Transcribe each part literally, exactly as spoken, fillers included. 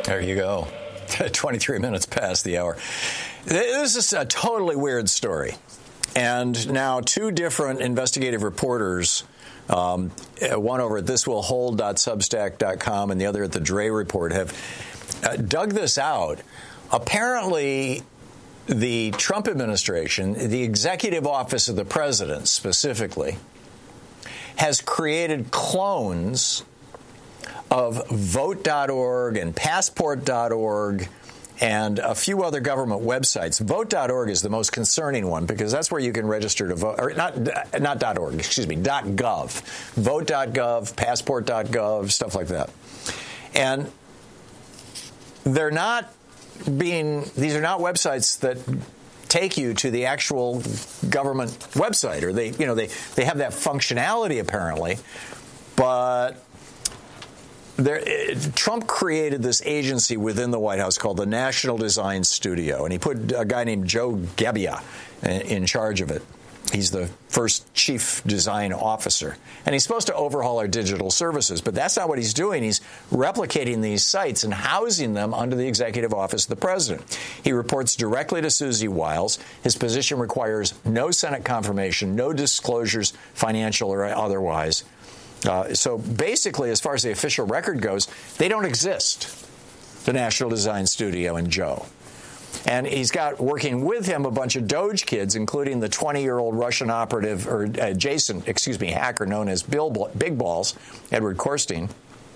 There you go. twenty-three minutes past the hour. This is a totally weird story. And now two different investigative reporters, um, one over at this will hold dot substack dot com and the other at the Dre Report, have uh, dug this out. Apparently, the Trump administration, the executive office of the president specifically, has created clones of vote dot org and passport dot org and a few other government websites. vote dot org is the most concerning one because that's where you can register to vote. Or not, not .org, excuse me, .gov. vote dot gov, passport dot gov, stuff like that. And they're not being, these are not websites that take you to the actual government website, or they, you know, they, they have that functionality apparently, but There, Trump created this agency within the White House called the National Design Studio, and he put a guy named Joe Gebbia in charge of it. He's the first chief design officer, and he's supposed to overhaul our digital services, but that's not what he's doing. He's replicating these sites and housing them under the executive office of the president. He reports directly to Susie Wiles. His position requires no Senate confirmation, no disclosures, financial or otherwise. Uh, so basically, as far as the official record goes, they don't exist, the National Design Studio and Joe. And he's got working with him a bunch of Doge kids, including the twenty-year-old Russian operative, or adjacent, excuse me, hacker known as Bill Big Balls, Edward Korstein.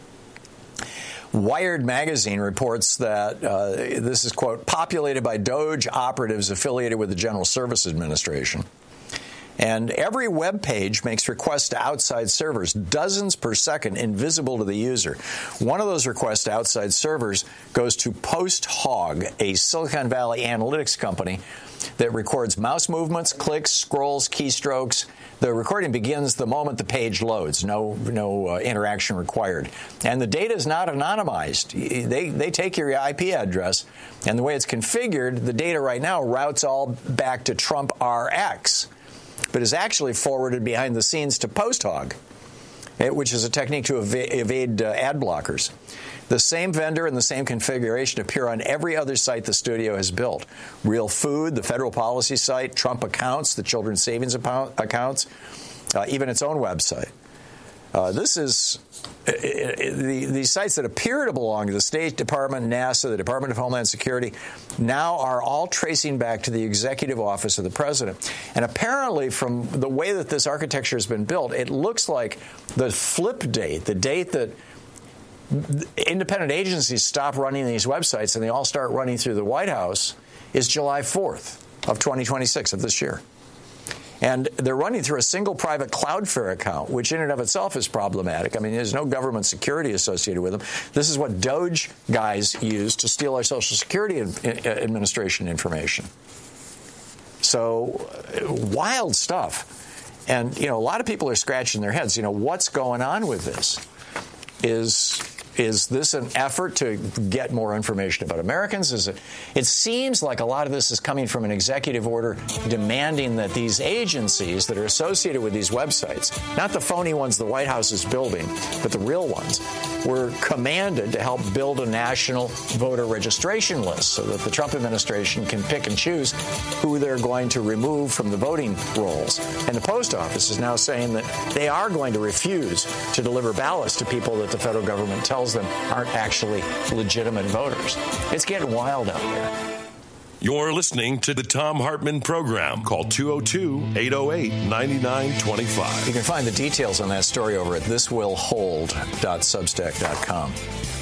Wired magazine reports that uh, this is, quote, populated by Doge operatives affiliated with the General Services Administration. And every web page makes requests to outside servers, dozens per second, invisible to the user. One of those requests to outside servers goes to PostHog, a Silicon Valley analytics company that records mouse movements, clicks, scrolls, keystrokes. The recording begins the moment the page loads. No, no uh, interaction required. And the data is not anonymized. They, they take your I P address, and the way it's configured, the data right now routes all back to Trump R X. But is actually forwarded behind the scenes to PostHog, which is a technique to evade, evade uh, ad blockers. The same vendor and the same configuration appear on every other site the studio has built. Real Food, the federal policy site, Trump Accounts, the children's savings accounts, uh, even its own website. Uh, this is uh, the, these sites that appear to belong to the State Department, NASA, the Department of Homeland Security, now are all tracing back to the executive office of the president. And apparently, from the way that this architecture has been built, it looks like the flip date, the date that independent agencies stop running these websites and they all start running through the White House, is July fourth of twenty twenty-six, of this year. And they're running through a single private Cloudflare account, which in and of itself is problematic. I mean, there's no government security associated with them. This is what Doge guys use to steal our Social Security Administration information. So, wild stuff. And, you know, a lot of people are scratching their heads. You know, what's going on with this? Is... Is this an effort to get more information about Americans? Is it, it seems like a lot of this is coming from an executive order demanding that these agencies that are associated with these websites, not the phony ones the White House is building, but the real ones, were commanded to help build a national voter registration list so that the Trump administration can pick and choose who they're going to remove from the voting rolls. And the post office is now saying that they are going to refuse to deliver ballots to people that the federal government tells them aren't actually legitimate voters. It's getting wild out there. You're listening to the Thom Hartmann Program. Call two oh two, eight oh eight, nine nine two five. You can find the details on that story over at this will hold dot substack dot com.